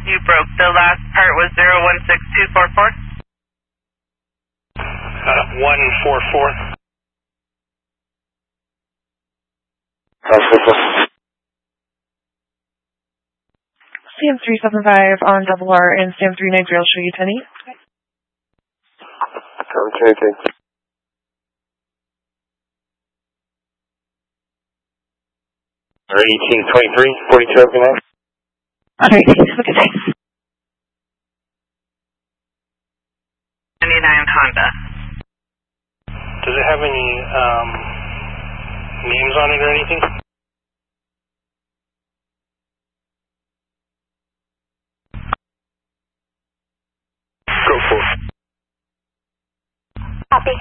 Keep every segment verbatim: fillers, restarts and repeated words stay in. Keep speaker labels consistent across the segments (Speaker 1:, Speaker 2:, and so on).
Speaker 1: You broke. The last part was zero one six two four four.
Speaker 2: Uh, one four four.
Speaker 3: C M three seven five on double R and C M three nine zero, show you ten eight.
Speaker 4: I'm changing. eighteen twenty-three, forty-two, open up.
Speaker 3: Alright, look at that.
Speaker 1: ninety-nine Honda.
Speaker 2: Does it have any um, names on it or anything? Go for it.
Speaker 5: Copy.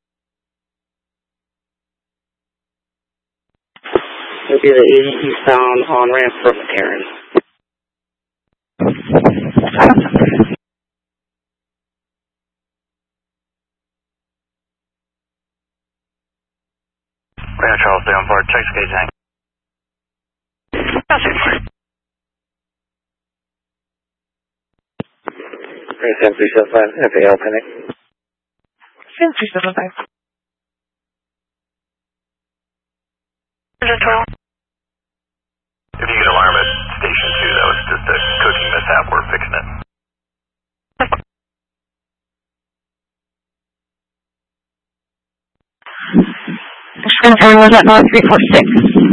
Speaker 6: It'll be the agent you found on ramp from Aaron.
Speaker 4: Rainer Charles, down bar, check gauge hang. seven three seven five, F A L Panic.
Speaker 3: C M three seven five.
Speaker 4: If you get alarm at station two, that was just a cooking mishap, we're fixing it.
Speaker 5: Confirm was at North three four six.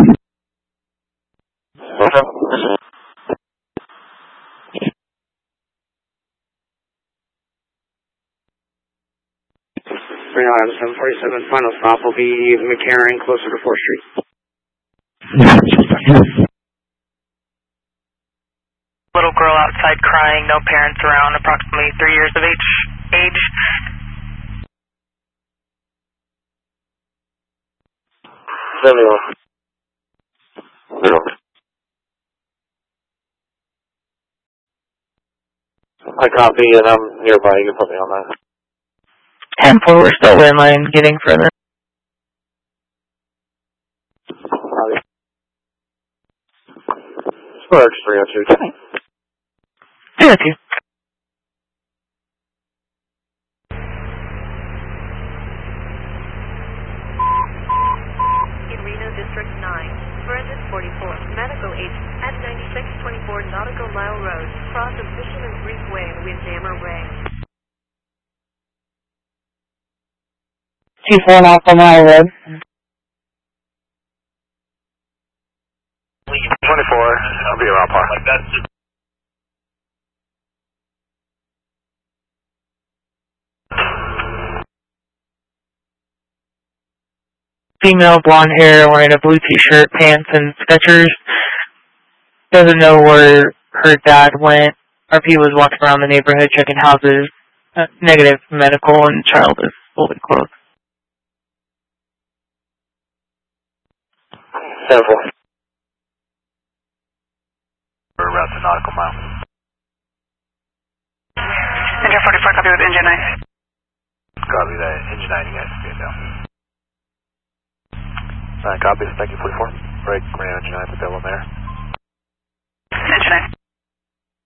Speaker 6: three nine seven forty-seven, final stop will be McCarran, closer to fourth Street.
Speaker 1: Little girl outside crying, no parents around, approximately three years of age. age.
Speaker 4: seventy-one. Zero. I copy and I'm nearby, you can put me on that.
Speaker 3: ten four, we're still in line, getting further.
Speaker 4: Sparks three oh two.
Speaker 3: three oh two.
Speaker 7: In Reno District nine, Brendan forty-four, medical agent at ninety-six twenty-four Nautical Mile Road, cross of Fisherman Creek Way and Windjammer Way.
Speaker 3: two four Nautical Mile Road.
Speaker 4: twenty-four, I'll be around par. Like that's just
Speaker 3: Female, blonde hair, wearing a blue t-shirt, pants, and Skechers. Doesn't know where her dad went. R P was walking around the neighborhood checking houses. Uh, negative medical, and child is fully clothed.
Speaker 4: ten four. We're around the nautical mile.
Speaker 1: Engine forty-four, copy with engine nine.
Speaker 4: Copy that. Engine nine, you guys can get down. Nine copies, thank you, forty-four. Break, Grand Engine nine, available there.
Speaker 1: Engine nine.